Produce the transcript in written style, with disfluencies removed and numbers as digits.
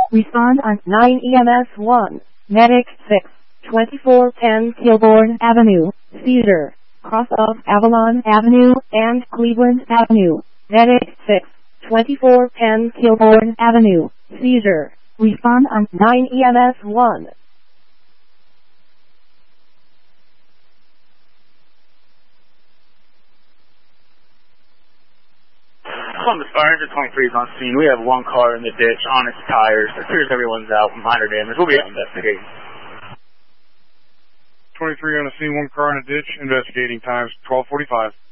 Respond on 9 EMS 1. Medic 6. 2410 Kilbourne Avenue, Cedar, cross of Avalon Avenue and Cleveland Avenue. Medic 6. 2410 Kilbourne Avenue, Cedar. Respond on 9 EMS 1. Columbus Fire Engine 23 is on scene. We have one car in the ditch on its tires. It appears everyone's out. Minor damage. We'll be investigating. 23 on the scene, one car in a ditch, investigating, times 12:45.